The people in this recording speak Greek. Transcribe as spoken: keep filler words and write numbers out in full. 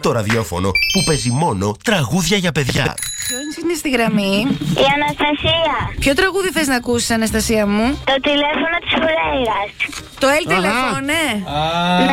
το ραδιόφωνο που παίζει μόνο τραγούδια για παιδιά. Ποιος είναι στη γραμμή? Η Αναστασία. Ποιο τραγούδι θες να ακούσεις, Αναστασία μου? Το τηλέφωνο της Φουρέιρας. Το Ελ τηλεφώνε. Ναι.